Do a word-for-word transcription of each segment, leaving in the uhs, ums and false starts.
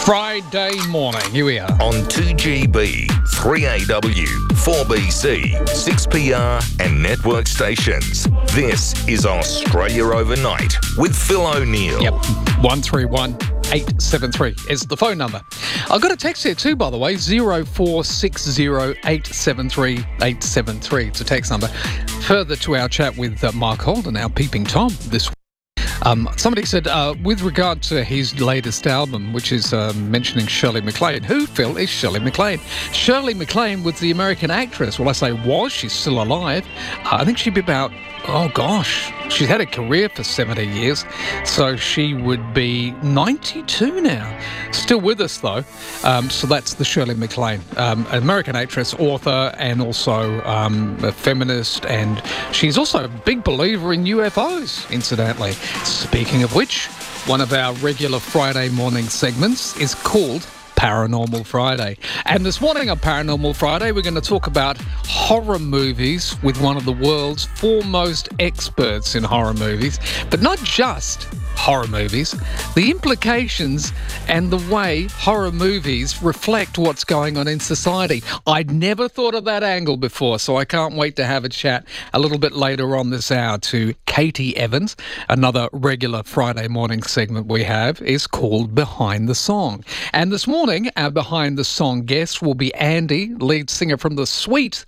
Friday morning, here we are. On two G B, three A W, four B C, six P R and network stations. This is Australia Overnight with Phil O'Neill. Yep, one three one eight seven three is the phone number. I've got a text here too, by the way, zero four six zero eight seven three eight seven three. It's a text number. Further to our chat with uh, Mark Holden, our Peeping Tom this week. Um, somebody said, uh, with regard to his latest album, which is uh, mentioning Shirley MacLaine. Who, Phil, is Shirley MacLaine? Shirley MacLaine was the American actress. Well, I say was. She's still alive. Uh, I think she'd be about, oh gosh, she's had a career for seventy years. So she would be ninety-two now. Still with us, though. Um, so that's the Shirley MacLaine, um, an American actress, author, and also um, a feminist. And she's also a big believer in U F Os, incidentally. Speaking of which, one of our regular Friday morning segments is called Paranormal Friday. And this morning on Paranormal Friday, we're going to talk about horror movies with one of the world's foremost experts in horror movies, but not just horror movies, the implications and the way horror movies reflect what's going on in society. I'd never thought of that angle before, so I can't wait to have a chat a little bit later on this hour to Katie Evans. Another regular Friday morning segment we have is called Behind the Song. And this morning, our Behind the Song guest will be Andy, lead singer from The Sweet.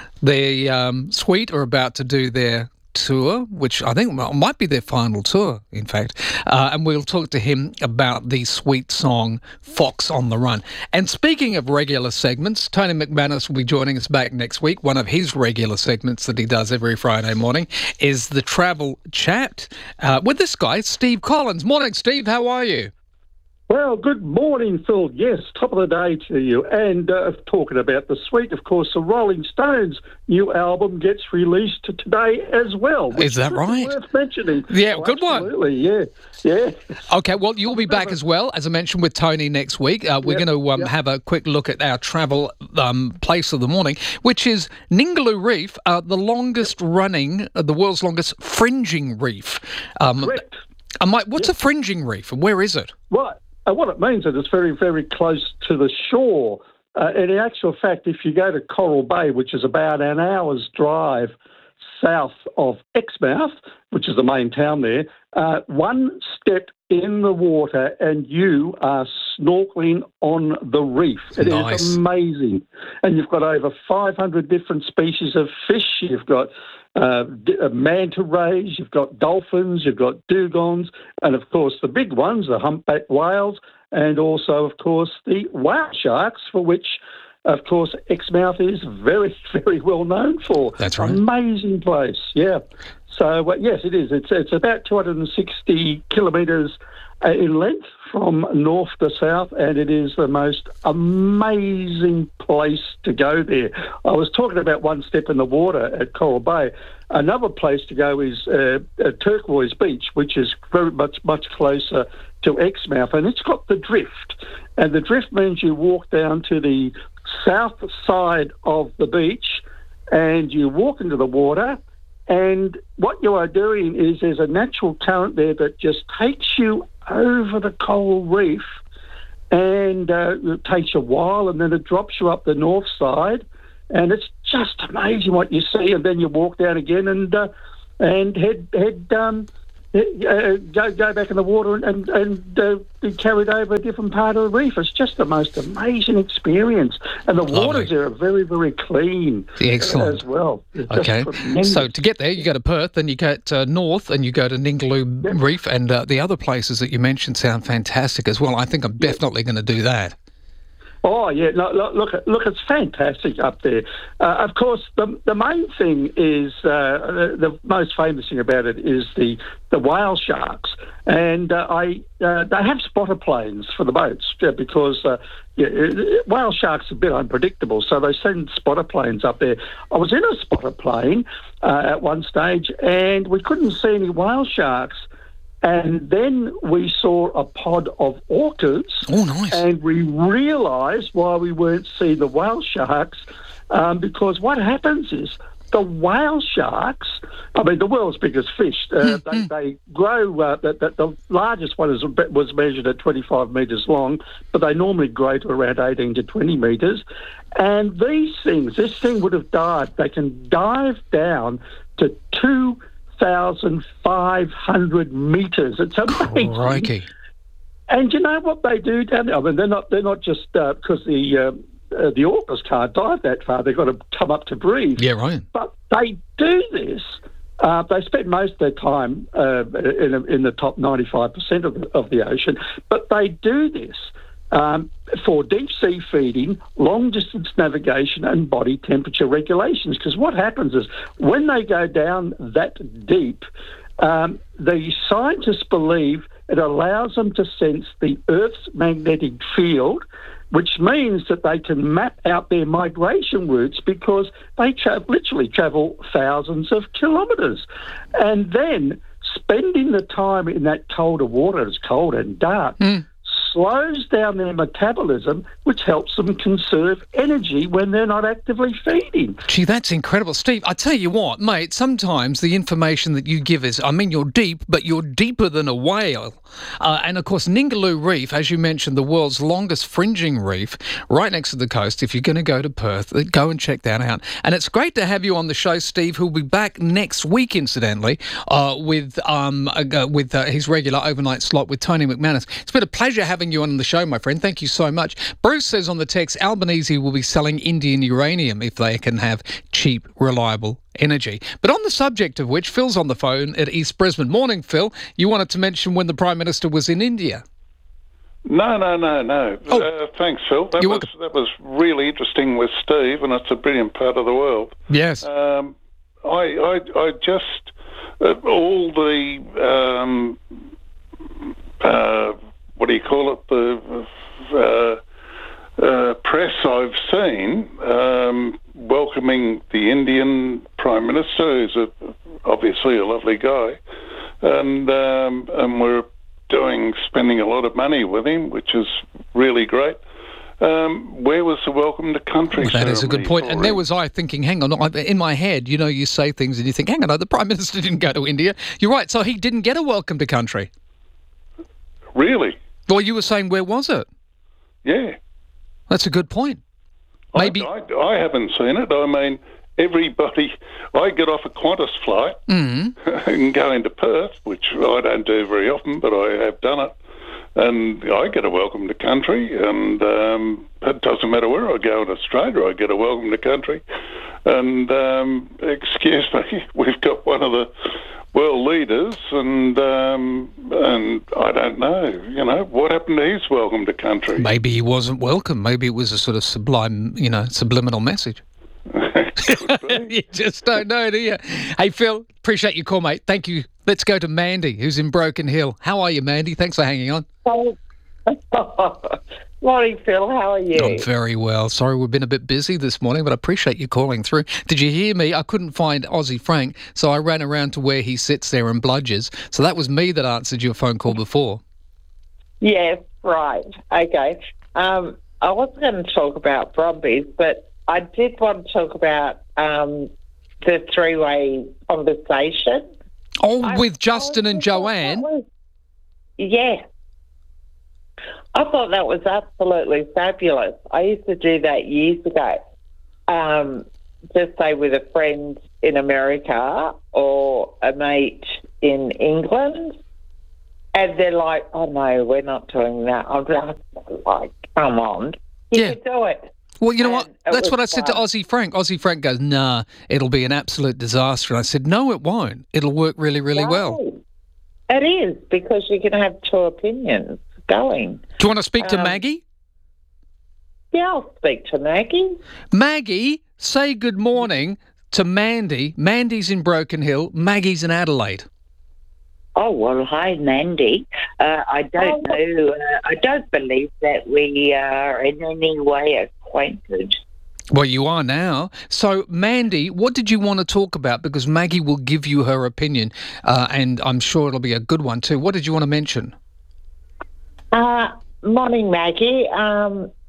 The um, Sweet are about to do their tour, which I think might be their final tour, in fact. Uh, and we'll talk to him about the Sweet song, Fox on the Run. And speaking of regular segments, Tony McManus will be joining us back next week. One of his regular segments that he does every Friday morning is the Travel Chat uh, with this guy, Steve Collins. Morning, Steve. How are you? Well, good morning, Phil. Yes, top of the day to you. And uh, talking about the Sweet, of course, the Rolling Stones' new album gets released today as well. Is that right? Worth mentioning. Yeah, oh, good absolutely, one. Absolutely, yeah, yeah. Okay, well, you'll be back as well, as I mentioned, with Tony next week. Uh, we're Yep, going to um, yep. have a quick look at our travel um, place of the morning, which is Ningaloo Reef, uh, the longest running, uh, the world's longest fringing reef. Um, Correct. I might, what's a fringing reef and where is it? Right. Uh, what it means is it's very, very close to the shore. Uh, and in actual fact, if you go to Coral Bay, which is about an hour's drive south of Exmouth, which is the main town there, uh, one step in the water and you are snorkeling on the reef. It Nice. is amazing. And you've got over five hundred different species of fish. You've got uh, d- uh, manta rays, you've got dolphins, you've got dugongs, and of course the big ones, the humpback whales, and also, of course, the whale sharks, for which, of course, Exmouth is very, very well known for. That's right. Amazing place, yeah. So, uh, yes, it is. It's it's about two hundred sixty kilometres uh, in length from north to south, and it is the most amazing place to go there. I was talking about one step in the water at Coral Bay. Another place to go is uh, uh, Turquoise Beach, which is very much, much closer to Exmouth, and it's got the drift. And the drift means you walk down to the south side of the beach and you walk into the water, and what you are doing is there's a natural current there that just takes you over the coral reef, and uh, it takes a while, and then it drops you up the north side, and it's just amazing what you see. And then you walk down again and uh, and head head um, uh, go go back in the water and and uh, be carried over a different part of the reef. It's just the most amazing experience, and the Lovely. waters there are very, very clean. Excellent. As well. It's just Okay, tremendous. so to get there, you go to Perth, then you go to north, and you go to Ningaloo Yep. Reef, and uh, the other places that you mentioned sound fantastic as well. I think I'm definitely going to do that. Oh, yeah, no, look, look, look, it's fantastic up there. Uh, of course, the the main thing is, uh, the, the most famous thing about it is the, the whale sharks. And uh, I uh, they have spotter planes for the boats uh, because uh, yeah, uh, whale sharks are a bit unpredictable, so they send spotter planes up there. I was in a spotter plane uh, at one stage, and we couldn't see any whale sharks. And then we saw a pod of orchids, Oh, nice. and we realised why we weren't seeing the whale sharks, um, because what happens is the whale sharks, I mean, the world's biggest fish, uh, they, they grow, uh, the, the, the largest one is, was measured at twenty-five metres long, but they normally grow to around eighteen to twenty metres. And these things, this thing would have dived, they can dive down to two thousand five hundred metres. It's amazing. Crikey. And you know what they do down there? I mean, they're not, they're not just because uh, the... Uh, Uh, the orcas can't dive that far. They've got to come up to breathe. Yeah, right. But they do this. Uh, they spend most of their time uh, in, in the top ninety-five percent of the, of the ocean. But they do this um, for deep sea feeding, long distance navigation, and body temperature regulations. Because what happens is when they go down that deep, um, the scientists believe it allows them to sense the Earth's magnetic field, which means that they can map out their migration routes because they tra- literally travel thousands of kilometres. And then spending the time in that colder water, it's cold and dark, mm. slows down their metabolism, which helps them conserve energy when they're not actively feeding. Gee, that's incredible. Steve, I tell you what, mate, sometimes the information that you give is, I mean, you're deep, but you're deeper than a whale. Uh, and, of course, Ningaloo Reef, as you mentioned, the world's longest fringing reef, right next to the coast. If you're going to go to Perth, go and check that out. And it's great to have you on the show, Steve, who'll be back next week, incidentally, uh, with um, uh, with uh, his regular overnight slot with Tony McManus. It's been a pleasure having you on the show, my friend. Thank you so much. Bruce says on the text, Albanese will be selling Indian uranium if they can have cheap, reliable energy. But on the subject of which, Phil's on the phone at East Brisbane. Morning, Phil. You wanted to mention when the Prime Minister was in India. No, no, no, no. Oh. Uh, thanks, Phil. That was, that was really interesting with Steve, and it's a brilliant part of the world. Yes. Um, I, I, I just, uh, all the, um, uh, what do you call it, the uh, uh, press I've seen um, welcoming the Indian Prime Minister, who's a, obviously a lovely guy, and um, and we're doing spending a lot of money with him, which is really great. Um, where was the welcome to country? Well, that is a good point. And there was I thinking, hang on, in my head, you know, you say things and you think, hang on, no, the Prime Minister didn't go to India. You're right, so he didn't get a welcome to country. Really? Well, you were saying, where was it? Yeah. That's a good point. Maybe I, I, I haven't seen it. I mean, everybody, I get off a Qantas flight mm-hmm. and go into Perth, which I don't do very often, but I have done it. And I get a welcome to country, and um, it doesn't matter where I go in Australia, I get a welcome to country. And um, excuse me, we've got one of the world leaders, and um, and I don't know, you know, what happened to his welcome to country? Maybe he wasn't welcome. Maybe it was a sort of sublime, you know, subliminal message. You just don't know, do you? Hey, Phil, appreciate your call, mate. Thank you. Let's go to Mandy, who's in Broken Hill. How are you, Mandy? Thanks for hanging on. Oh. Morning, Phil. How are you? I'm very well. Sorry, we've been a bit busy this morning, but I appreciate you calling through. Did you hear me? I couldn't find Aussie Frank, so I ran around to where he sits there and bludgers. So that was me that answered your phone call before. Yeah, right. Okay. Um, I wasn't going to talk about Brumbies, but I did want to talk about um, the three-way conversation. Oh, I, with Justin and Joanne? Was, yeah. I thought that was absolutely fabulous. I used to do that years ago. Um, just say with a friend in America or a mate in England, and they're like, oh, no, we're not doing that. I'm just like, come on. You yeah. can do it. Well, you know what? And That's what I said fun. to Aussie Frank. Aussie Frank goes, nah, it'll be an absolute disaster. And I said, no, it won't. It'll work really, really no, well. It is, because you can have two opinions going. Do you want to speak to um, Maggie? Yeah, I'll speak to Maggie. Maggie, say good morning to Mandy. Mandy's in Broken Hill. Maggie's in Adelaide. Oh, well, hi, Mandy. Uh, I don't Oh. know, uh, I don't believe that we are in any way acquainted. Well, you are now. So, Mandy, what did you want to talk about? Because Maggie will give you her opinion, uh, and I'm sure it'll be a good one too. What did you want to mention? Uh, morning, Maggie. Um,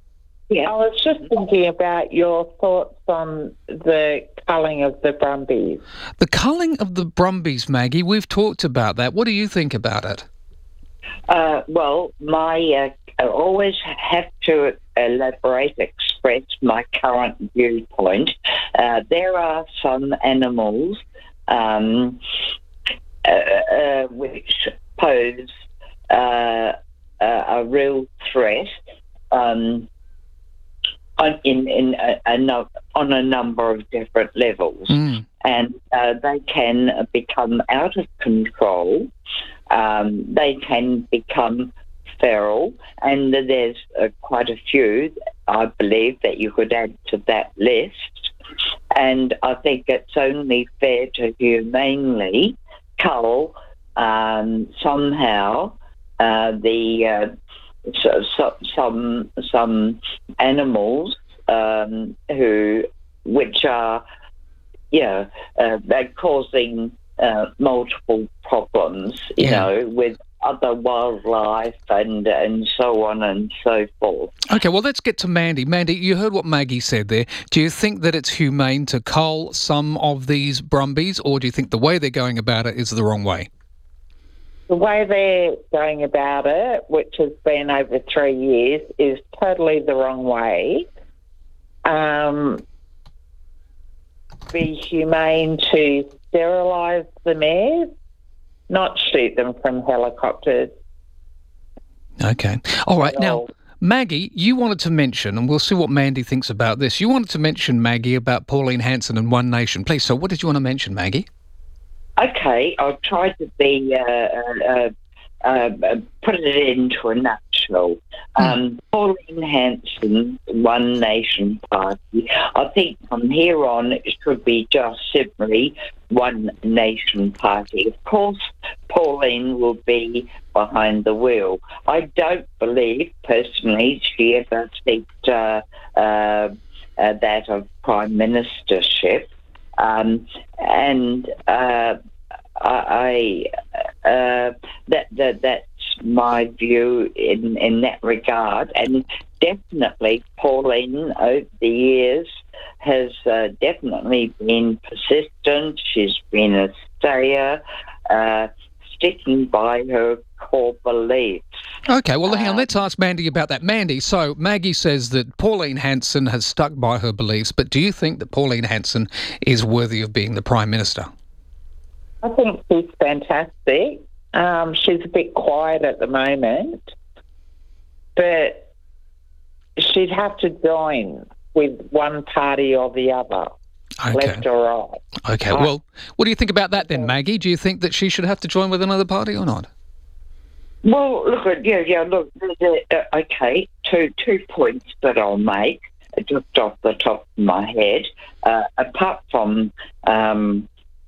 Yeah. I was just thinking about your thoughts on the culling of the Brumbies. The culling of the Brumbies, Maggie, we've talked about that. What do you think about it? Uh, well, my uh, I always have to elaborate, express my current viewpoint. Uh, there are some animals um, uh, uh, which pose uh, a, a real threat um, on in in a, a no, on a number of different levels, Mm. and uh, they can become out of control. Um, they can become feral, and there's uh, quite a few, I believe, that you could add to that list. And I think it's only fair to humanely cull um, somehow uh, the uh, so, so, some some animals um, who which are yeah uh, they're causing Uh, multiple problems, you Yeah. know, with other wildlife and and so on and so forth. Okay, well, let's get to Mandy. Mandy, you heard what Maggie said there. Do you think that it's humane to cull some of these Brumbies, or do you think the way they're going about it is the wrong way? The way they're going about it, which has been over three years, is totally the wrong way. Um, be humane to sterilise the mares, not shoot them from helicopters. Okay. All right. Now, No. Maggie, you wanted to mention, and we'll see what Mandy thinks about this. You wanted to mention, Maggie, about Pauline Hanson and One Nation. Please, so what did you want to mention, Maggie? Okay, I'll try to be uh, uh, uh, uh, put it into a nutshell. Um, Pauline Hanson, One Nation Party. I think from here on it should be just simply One Nation Party. Of course, Pauline will be behind the wheel. I don't believe, personally, she ever seeked uh, uh, uh, that of Prime Ministership. Um, and uh, I, uh, that, that that's my view in, in that regard. And definitely, Pauline, over the years, has uh, definitely been persistent. She's been a stayer, uh, sticking by her core beliefs. Okay, well, hang on, Um, let's ask Mandy about that. Mandy, so Maggie says that Pauline Hanson has stuck by her beliefs, but do you think that Pauline Hanson is worthy of being the Prime Minister? I think she's fantastic. Um, she's a bit quiet at the moment, but she'd have to join with one party or the other, Okay. left or right. Okay, well, what do you think about that then, Maggie? Do you think that she should have to join with another party or not? Well, look, at yeah, yeah, look, there's a- uh, okay, two two points that I'll make uh, just off the top of my head. Uh, apart from, um,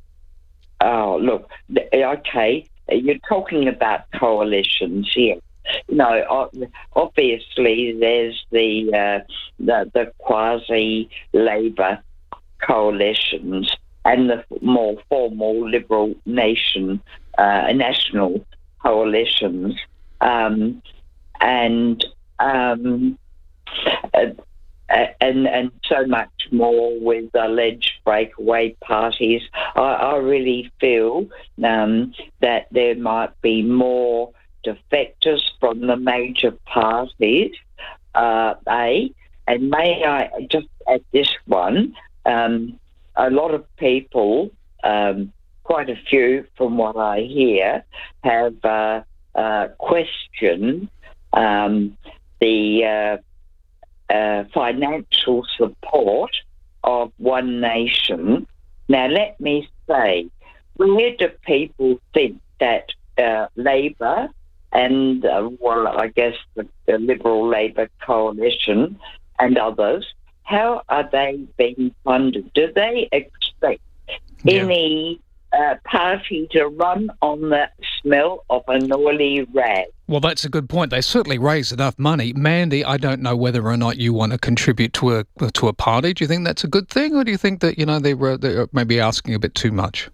oh, look, th- okay, you're talking about coalitions, yes. You know, o- obviously there's the uh, the, the quasi-Labor coalitions and the more formal Liberal nation, uh, national coalitions, um, and um, uh, and and so much more with alleged breakaway parties. I, I really feel um, that there might be more defectors from the major parties. Uh, a and may I just add this one? Um, a lot of people. Um, Quite a few, from what I hear, have uh, uh, questioned um, the uh, uh, financial support of One Nation. Now, let me say, where do people think that uh, Labor and, uh, well, I guess the, the Liberal Labor coalition and others, how are they being funded? Do they expect Yeah. any Uh, party to run on the smell of an oily rag? Well, that's a good point. They certainly raise enough money. Mandy, I don't know whether or not you want to contribute to a to a party. Do you think that's a good thing, or do you think that, you know, they were they're maybe asking a bit too much?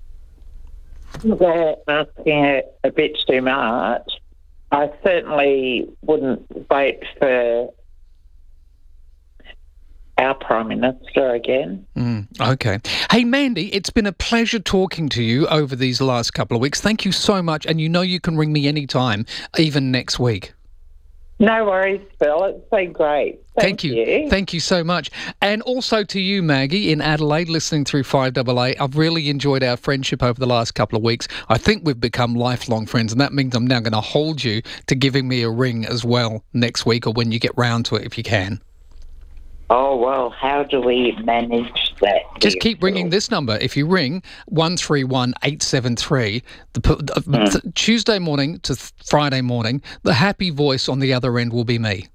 They're asking a bit too much. I certainly wouldn't vote for our Prime Minister again. Mm, okay. Hey, Mandy, it's been a pleasure talking to you over these last couple of weeks. Thank you so much. And you know you can ring me anytime, even next week. No worries, Phil. It's been great. Thank, Thank you. you. Thank you so much. And also to you, Maggie, in Adelaide, listening through five A A. I've really enjoyed our friendship over the last couple of weeks. I think we've become lifelong friends, and that means I'm now going to hold you to giving me a ring as well next week or when you get round to it, if you can. Oh, well, how do we manage that? Just keep ringing this number. If you ring one three one eight seven three, the, mm. the Tuesday morning to th- Friday morning, the happy voice on the other end will be me.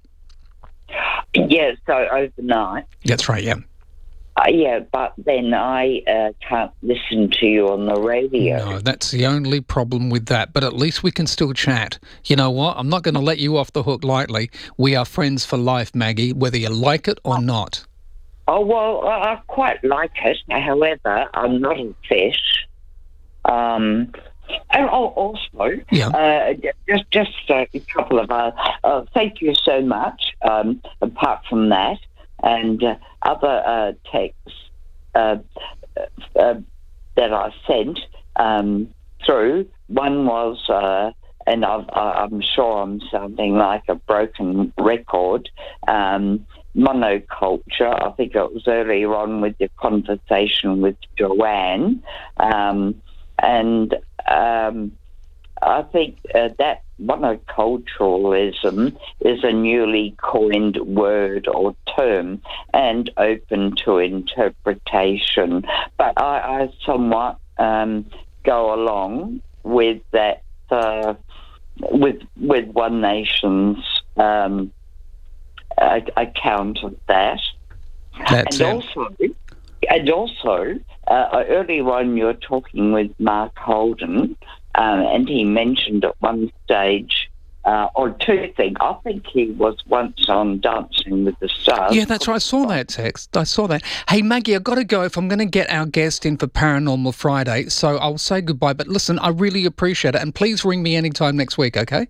Yeah, so overnight. That's right, yeah. Uh, yeah, but then I uh, can't listen to you on the radio. No, that's the only problem with that. But at least we can still chat. You know what? I'm not going to let you off the hook lightly. We are friends for life, Maggie, whether you like it or not. Oh, well, I I quite like it. However, I'm not a fish. Um, and also, yeah. uh, just just a couple of uh, uh, thank you so much. Um, apart from that, and uh, other uh, texts uh, uh, that I sent um, through. One was, uh, and I've, I'm sure I'm sounding like a broken record. Um, monoculture. I think it was earlier on with your conversation with Joanne, um, and um, I think uh, that monoculturalism is a newly coined word or term and open to interpretation. But I, I somewhat um, go along with that, uh, with with One Nation's um, account of that. That's and it. also, and also, uh, earlier on you were talking with Mark Holden, um, and he mentioned at one stage, uh, or two things. I think he was once on Dancing with the Stars. Yeah, that's right. I saw that text. I saw that. Hey, Maggie, I've got to go if I'm going to get our guest in for Paranormal Friday, so I'll say goodbye. But listen, I really appreciate it, and please ring me anytime next week, okay?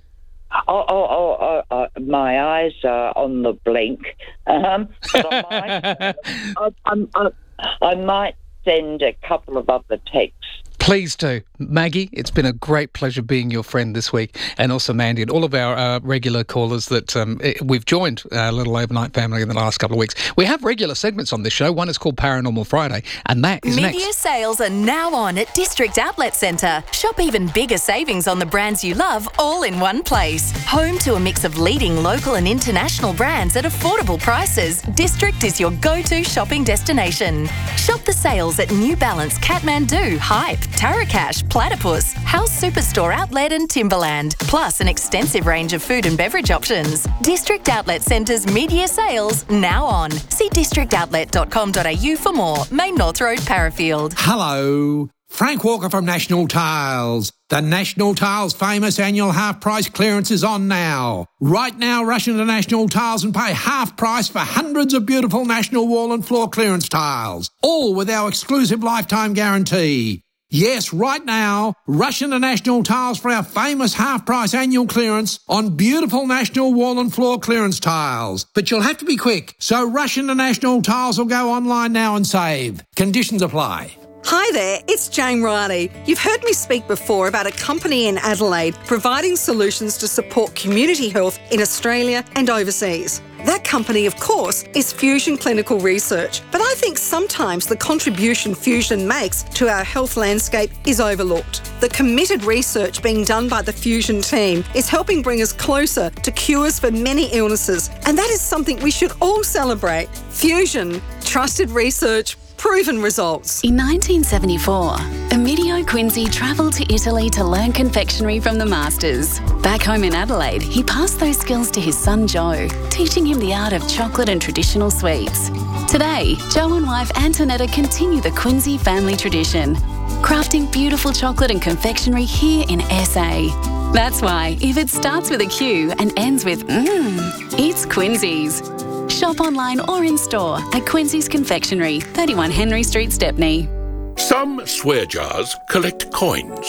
Oh, oh, oh, oh, oh, my eyes are on the blink. Um, but I might, I, I, I, I might send a couple of other texts. Please do. Maggie, it's been a great pleasure being your friend this week, and also Mandy and all of our uh, regular callers that um, we've joined our little overnight family in the last couple of weeks. We have regular segments on this show. One is called Paranormal Friday, and that is Media next. Media sales are now on at District Outlet Centre. Shop even bigger savings on the brands you love all in one place. Home to a mix of leading local and international brands at affordable prices, District is your go-to shopping destination. Shop the sales at New Balance, Kathmandu, Hype, Tarakash, Platypus, House Superstore Outlet and Timberland, plus an extensive range of food and beverage options. District Outlet Centre's media sales now on. See district outlet dot com dot a u for more. Main North Road, Parafield. Hello, Frank Walker from National Tiles. The National Tiles famous annual half price clearance is on now. Right now, rush into National Tiles and pay half price for hundreds of beautiful National wall and floor clearance tiles, all with our exclusive lifetime guarantee. Yes, right now, rush into National Tiles for our famous half-price annual clearance on beautiful National wall and floor clearance tiles. But you'll have to be quick, so rush into National Tiles or go online now and save. Conditions apply. Hi there, it's Jane Riley. You've heard me speak before about a company in Adelaide providing solutions to support community health in Australia and overseas. That company, of course, is Fusion Clinical Research, but I think sometimes the contribution Fusion makes to our health landscape is overlooked. The committed research being done by the Fusion team is helping bring us closer to cures for many illnesses, and that is something we should all celebrate. Fusion, trusted research, proven results. In nineteen seventy-four, Emidio Quincy travelled to Italy to learn confectionery from the masters. Back home in Adelaide, he passed those skills to his son Joe, teaching him the art of chocolate and traditional sweets. Today, Joe and wife Antonetta continue the Quincy family tradition, crafting beautiful chocolate and confectionery here in S A. That's why, if it starts with a Q and ends with mmm, it's Quincy's. Shop online or in store at Quincy's Confectionery, thirty-one Henry Street, Stepney. Some swear jars collect coins.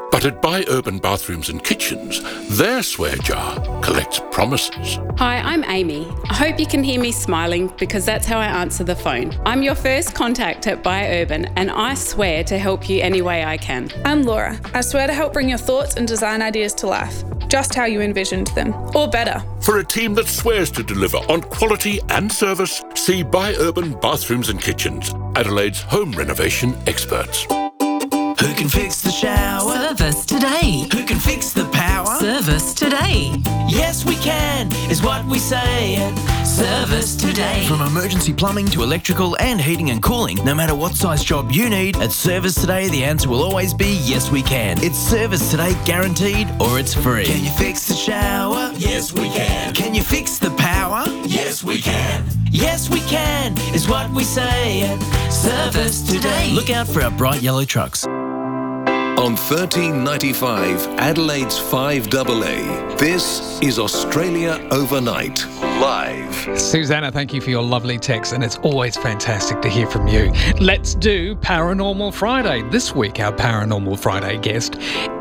But at Buy Urban Bathrooms and Kitchens, their swear jar collects promises. Hi, I'm Amy. I hope you can hear me smiling because that's how I answer the phone. I'm your first contact at Buy Urban and I swear to help you any way I can. I'm Laura. I swear to help bring your thoughts and design ideas to life, just how you envisioned them, or better. For a team that swears to deliver on quality and service, see Buy Urban Bathrooms and Kitchens, Adelaide's home renovation experts. Who can fix the shower? Service today. Who can fix the power? Service today. Yes, we can, is what we say at Service Today. From emergency plumbing to electrical and heating and cooling, no matter what size job you need, at Service Today the answer will always be yes, we can. It's Service Today guaranteed or it's free. Can you fix the shower? Yes, we can. Can you fix the power? Yes, we can. Yes, we can, is what we say at Service Today. Look out for our bright yellow trucks. On thirteen ninety-five, Adelaide's five A A, this is Australia Overnight, live. Susanna, thank you for your lovely text, and it's always fantastic to hear from you. Let's do Paranormal Friday. This week, our Paranormal Friday guest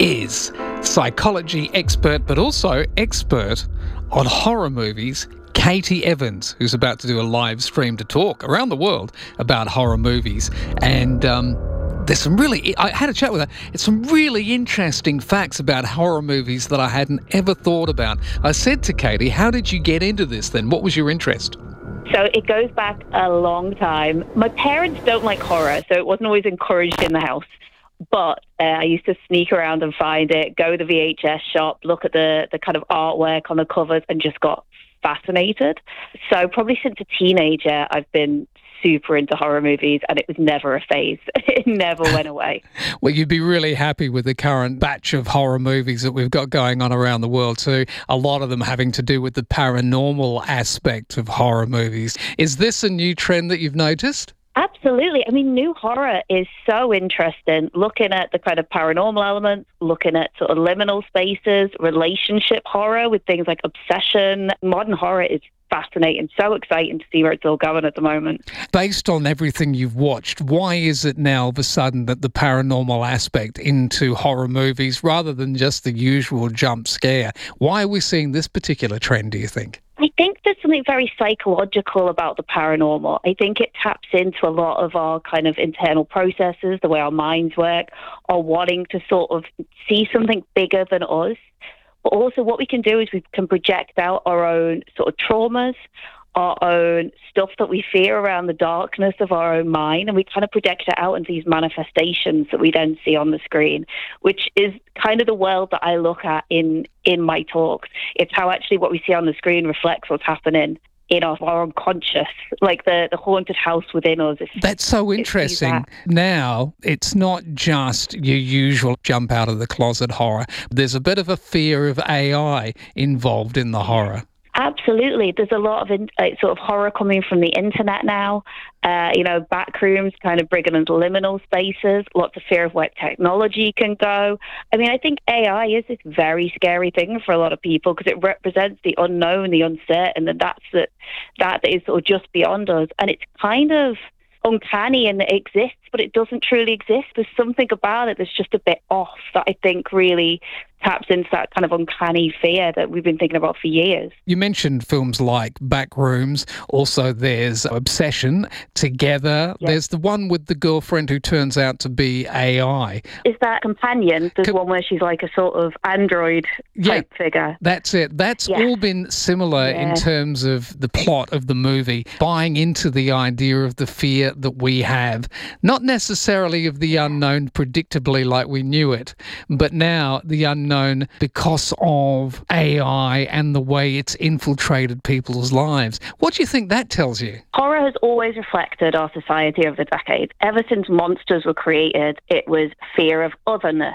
is psychology expert, but also expert on horror movies, Katie Evans, who's about to do a live stream to talk around the world about horror movies. And um, there's some really, I had a chat with her, it's some really interesting facts about horror movies that I hadn't ever thought about. I said to Katie, how did you get into this then? What was your interest? So it goes back a long time. My parents don't like horror, so it wasn't always encouraged in the house. But uh, I used to sneak around and find it, go to the V H S shop, look at the, the kind of artwork on the covers and just got fascinated. So probably since a teenager, I've been super into horror movies and it was never a phase. It never went away. Well, you'd be really happy with the current batch of horror movies that we've got going on around the world too. A lot of them having to do with the paranormal aspect of horror movies. Is this a new trend that you've noticed? Absolutely. I mean, new horror is so interesting, looking at the kind of paranormal elements, looking at sort of liminal spaces, relationship horror with things like obsession. Modern horror is fascinating, so exciting to see where it's all going at the moment. Based on everything you've watched, why is it now all of a sudden that the paranormal aspect into horror movies, rather than just the usual jump scare, why are we seeing this particular trend, do you think? I think there's something very psychological about the paranormal. I think it taps into a lot of our kind of internal processes, the way our minds work, our wanting to sort of see something bigger than us. But also what we can do is we can project out our own sort of traumas, our own stuff that we fear around the darkness of our own mind, and we kind of project it out into these manifestations that we then see on the screen, which is kind of the world that I look at in, in my talks. It's how actually what we see on the screen reflects what's happening in our, our unconscious, like the, the haunted house within us. It's, That's so interesting. That. Now, it's not just your usual jump out of the closet horror. There's a bit of a fear of A I involved in the horror. Absolutely. There's a lot of in, uh, sort of horror coming from the internet now. Uh, you know, back rooms kind of bringing into liminal spaces, lots of fear of where technology can go. I mean, I think A I is this very scary thing for a lot of people because it represents the unknown, the uncertain, and that's the, that is sort of just beyond us. And it's kind of uncanny and it exists, but it doesn't truly exist. There's something about it that's just a bit off that I think really taps into that kind of uncanny fear that we've been thinking about for years. You mentioned films like Backrooms. Also, there's Obsession, Together. Yes. There's the one with the girlfriend who turns out to be A I. Is that Companion? There's Co- one where she's like a sort of android type yeah, figure. That's it. That's yeah. all been similar yeah. in terms of the plot of the movie, buying into the idea of the fear that we have. Not necessarily of the unknown predictably like we knew it, but now the unknown known because of A I and the way it's infiltrated people's lives. What do you think that tells you? Horror has always reflected our society over the decades. Ever since monsters were created, it was fear of otherness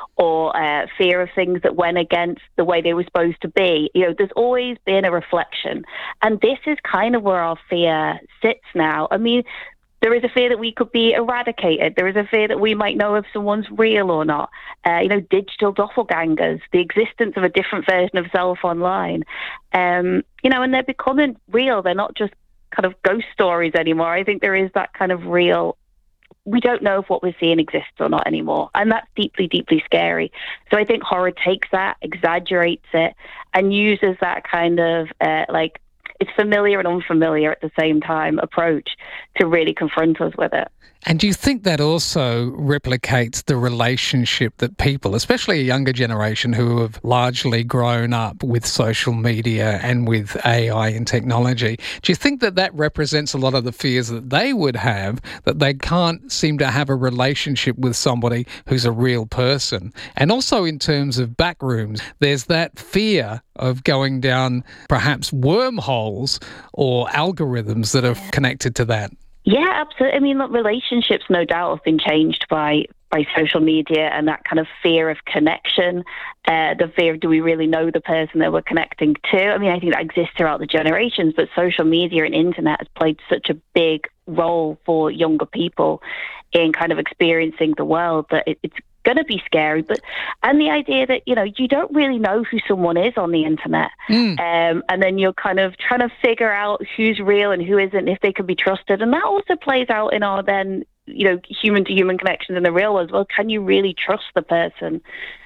or uh, fear of things that went against the way they were supposed to be. You know, there's always been a reflection. And this is kind of where our fear sits now. I mean, there is a fear that we could be eradicated. There is a fear that we might know if someone's real or not. Uh, you know, digital doppelgangers, the existence of a different version of self online. Um, you know, and they're becoming real. They're not just kind of ghost stories anymore. I think there is that kind of real we don't know if what we're seeing exists or not anymore. And that's deeply, deeply scary. So I think horror takes that, exaggerates it, and uses that kind of uh, like, it's familiar and unfamiliar at the same time approach to really confront us with it. And do you think that also replicates the relationship that people, especially a younger generation who have largely grown up with social media and with A I and technology, do you think that that represents a lot of the fears that they would have, that they can't seem to have a relationship with somebody who's a real person? And also in terms of backrooms, there's that fear of going down perhaps wormholes or algorithms that are connected to that. Yeah, absolutely. I mean, look, relationships no doubt have been changed by, by social media and that kind of fear of connection, uh, the fear of do we really know the person that we're connecting to? I mean, I think that exists throughout the generations, but social media and internet has played such a big role for younger people in kind of experiencing the world that it, it's going to be scary. But and the idea that, you know, you don't really know who someone is on the internet. Mm. Um, and then you're kind of trying to figure out who's real and who isn't, if they can be trusted. And that also plays out in our then, you know, human to human connections in the real world as well. Can you really trust the person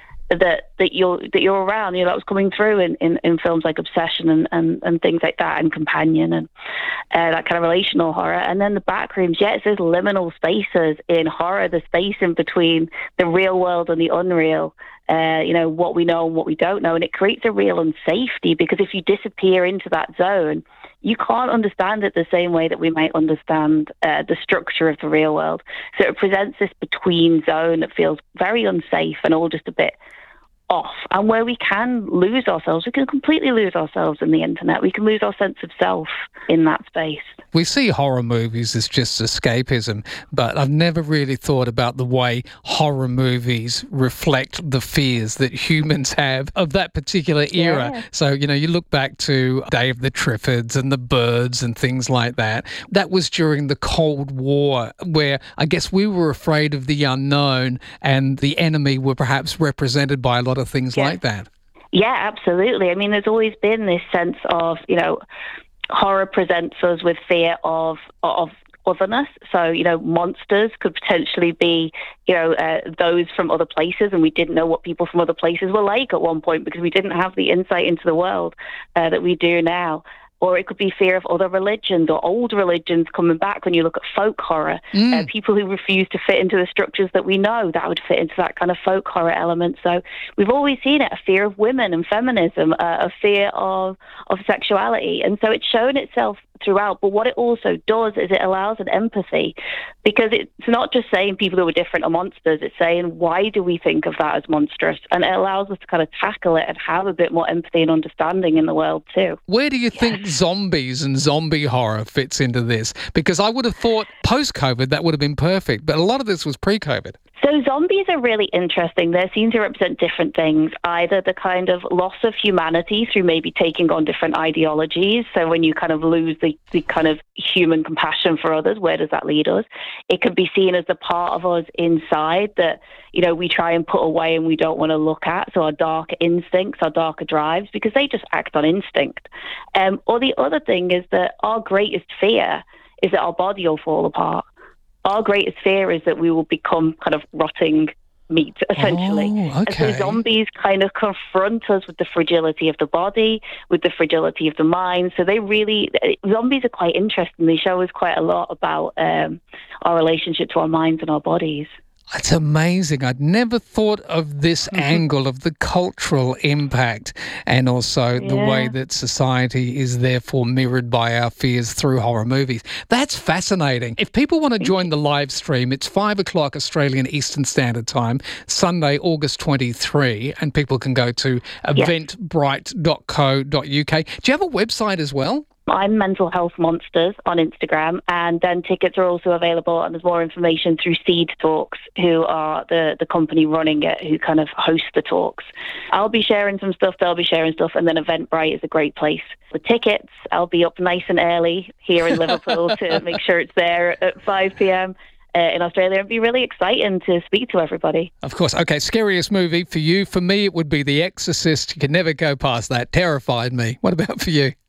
that that you're that you're around? You know, that was coming through in, in, in films like Obsession and, and, and things like that, and Companion, and uh, that kind of relational horror. And then the backrooms, yeah, it's those liminal spaces in horror, the space in between the real world and the unreal. Uh, you know, what we know and what we don't know, and it creates a real unsafety, because if you disappear into that zone, you can't understand it the same way that we might understand uh, the structure of the real world. So it presents this between zone that feels very unsafe and all just a bit off, and where we can lose ourselves. We can completely lose ourselves in the internet. We can lose our sense of self in that space. We see horror movies as just escapism, but I've never really thought about the way horror movies reflect the fears that humans have of that particular era. Yeah. So, you know, you look back to Day of the Triffids and the Birds and things like that. That was during the Cold War, where I guess we were afraid of the unknown, and the enemy were perhaps represented by a lot of things yeah. like that. Yeah, absolutely. I mean, there's always been this sense of, you know, horror presents us with fear of of otherness. So, you know, monsters could potentially be, you know, uh, those from other places, and we didn't know what people from other places were like at one point because we didn't have the insight into the world uh, that we do now. Or it could be fear of other religions or old religions coming back. When you look at folk horror, mm. uh, people who refuse to fit into the structures that we know, that would fit into that kind of folk horror element. So we've always seen it, a fear of women and feminism, uh, a fear of, of sexuality. And so it's shown itself throughout. But what it also does is it allows an empathy, because it's not just saying people who are different are monsters. It's saying, why do we think of that as monstrous? And it allows us to kind of tackle it and have a bit more empathy and understanding in the world too. Where do you yeah. think zombies and zombie horror fits into this? Because I would have thought post-COVID that would have been perfect, but a lot of this was pre-COVID. So zombies are really interesting. They seem to represent different things, either the kind of loss of humanity through maybe taking on different ideologies. So when you kind of lose the, the kind of human compassion for others, where does that lead us? It could be seen as the part of us inside that, you know, we try and put away and we don't want to look at. So our darker instincts, our darker drives, because they just act on instinct. Um, or the other thing is that our greatest fear is that our body will fall apart. Our greatest fear is that we will become kind of rotting meat, essentially. Oh, okay. And so zombies kind of confront us with the fragility of the body, with the fragility of the mind. So they really, zombies are quite interesting. They show us quite a lot about um, our relationship to our minds and our bodies. It's amazing. I'd never thought of this mm-hmm. angle of the cultural impact, and also yeah. the way that society is therefore mirrored by our fears through horror movies. That's fascinating. If people want to join the live stream, it's five o'clock Australian Eastern Standard Time, Sunday, August twenty-third, and people can go to eventbrite dot co dot uk. Do you have a website as well? I'm Mental Health Monsters on Instagram, and then tickets are also available, and there's more information through Seed Talks, who are the, the company running it, who kind of host the talks. I'll be sharing some stuff, they'll be sharing stuff, and then Eventbrite is a great place. The tickets, I'll be up nice and early here in Liverpool to make sure it's there at five p.m. Uh, in Australia. It'd be really exciting to speak to everybody. Of course. Okay, scariest movie for you? For me, it would be The Exorcist. You could never go past that. Terrified me. What about for you? Do you know what? So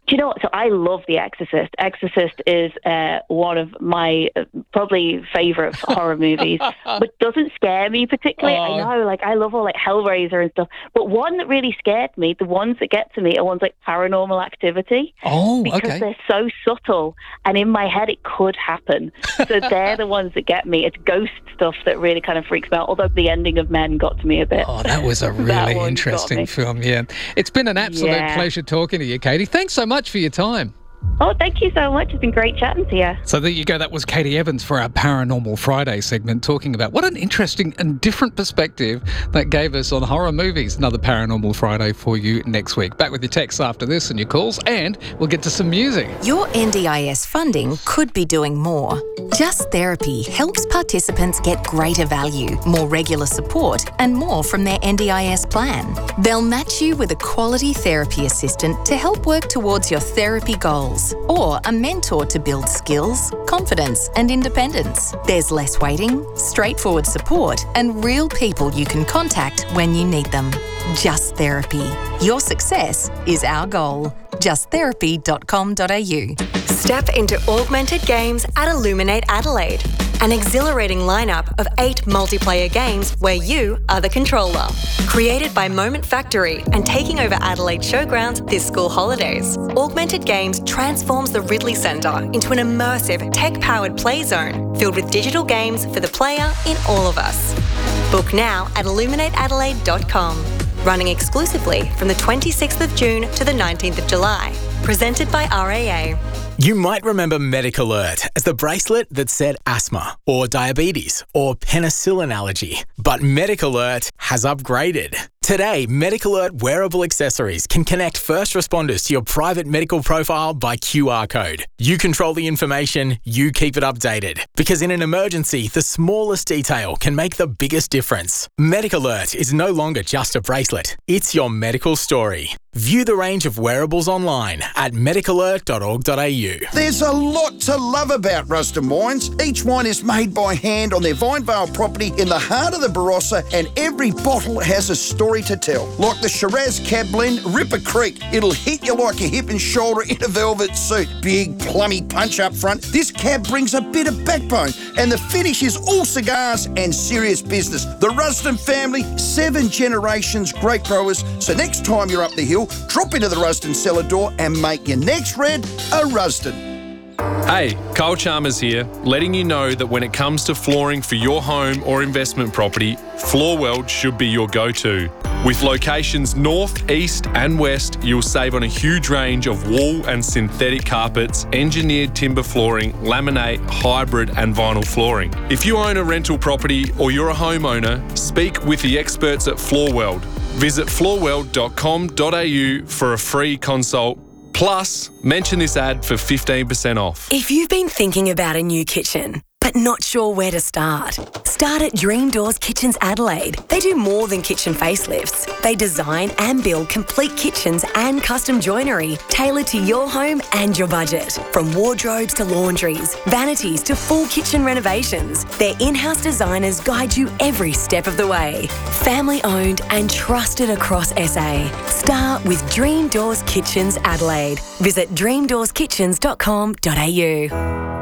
so I love The Exorcist. Exorcist is uh, one of my uh, probably favourite horror movies, but doesn't scare me particularly. Oh. I know, like, I love all, like, Hellraiser and stuff, but one that really scared me, the ones that get to me are ones like Paranormal Activity. Oh, because okay. they're so subtle, and in my head it could happen. So they're the ones that get me. It's ghost stuff that really kind of freaks me out, although the ending of Men got to me a bit. Oh, that was a really interesting film, yeah. It's been an absolute Yeah. pleasure talking to you, Katie. Thanks so much for your time. Oh, thank you so much. It's been great chatting to you. So there you go. That was Katie Evans for our Paranormal Friday segment, talking about what an interesting and different perspective that gave us on horror movies. Another Paranormal Friday for you next week. Back with your texts after this and your calls, and we'll get to some music. Your N D I S funding could be doing more. Just Therapy helps participants get greater value, more regular support, and more from their N D I S plan. They'll match you with a quality therapy assistant to help work towards your therapy goals, or a mentor to build skills, confidence, and independence. There's less waiting, straightforward support, and real people you can contact when you need them. Just Therapy. Your success is our goal. just therapy dot com dot a u. Step into Augmented Games at Illuminate Adelaide, an exhilarating lineup of eight multiplayer games where you are the controller. Created by Moment Factory and taking over Adelaide Showgrounds this school holidays, Augmented Games transforms the Ridley Centre into an immersive, tech-powered play zone filled with digital games for the player in all of us. Book now at illuminate adelaide dot com. Running exclusively from the twenty-sixth of June to the nineteenth of July. Presented by R A A. You might remember Medic Alert as the bracelet that said asthma or diabetes or penicillin allergy. But Medic Alert has upgraded. Today, Medic Alert wearable accessories can connect first responders to your private medical profile by Q R code. You control the information, you keep it updated. Because in an emergency, the smallest detail can make the biggest difference. Medic Alert is no longer just a bracelet, it's your medical story. View the range of wearables online at medic alert dot org dot a u. There's a lot to love about Rusden Wines. Each wine is made by hand on their Vinevale property in the heart of the Barossa, and every bottle has a story to tell. Like the Shiraz Cab Blend, Ripper Creek. It'll hit you like a hip and shoulder in a velvet suit. Big, plummy punch up front. This cab brings a bit of backbone, and the finish is all cigars and serious business. The Rusden family, seven generations, great growers. So next time you're up the hill, drop into the Rusden cellar door and make your next red a Rusden. Hey, Kyle Chalmers here, letting you know that when it comes to flooring for your home or investment property, Floorweld should be your go-to. With locations north, east and west, you'll save on a huge range of wool and synthetic carpets, engineered timber flooring, laminate, hybrid and vinyl flooring. If you own a rental property or you're a homeowner, speak with the experts at Floorweld. Visit floorweld dot com dot a u for a free consult. Plus, mention this ad for fifteen percent off. If you've been thinking about a new kitchen, but not sure where to start, start at Dream Doors Kitchens Adelaide. They do more than kitchen facelifts. They design and build complete kitchens and custom joinery tailored to your home and your budget. From wardrobes to laundries, vanities to full kitchen renovations, their in-house designers guide you every step of the way. Family owned and trusted across S A. Start with Dream Doors Kitchens Adelaide. Visit dream doors kitchens dot com dot a u.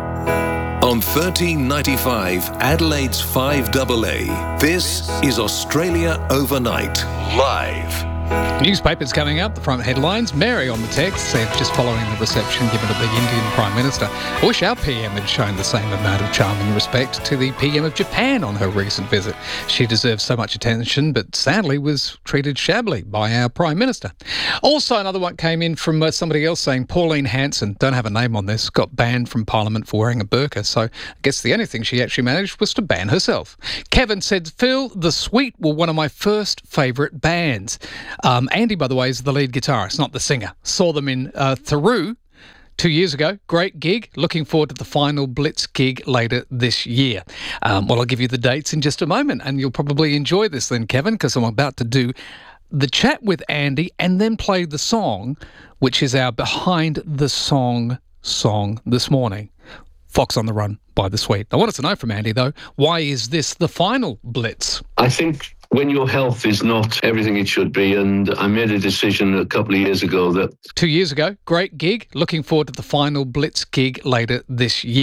On thirteen ninety-five, Adelaide's five A A, this is Australia Overnight, live. Newspapers coming up, the front headlines. Mary on the text said, just following the reception given to the Indian Prime Minister, I wish our P M had shown the same amount of charm and respect to the P M of Japan on her recent visit. She deserves so much attention, but sadly was treated shabbily by our Prime Minister. Also, another one came in from uh, somebody else saying Pauline Hanson, don't have a name on this, got banned from Parliament for wearing a burqa, so I guess the only thing she actually managed was to ban herself. Kevin said, Phil, The Sweet were one of my first favourite bands. Um, Andy, by the way, is the lead guitarist, not the singer. Saw them in uh, Theru two years ago. Great gig. Looking forward to the final Blitz gig later this year. Um, well, I'll give you the dates in just a moment, and you'll probably enjoy this then, Kevin, because I'm about to do the chat with Andy and then play the song, which is our Behind the Song song this morning. Fox on the Run by The Sweet. I wanted to know from Andy, though, why is this the final Blitz? I think when your health is not everything it should be. And I made a decision a couple of years ago that... Two years ago, great gig. Looking forward to the final Blitz gig later this year.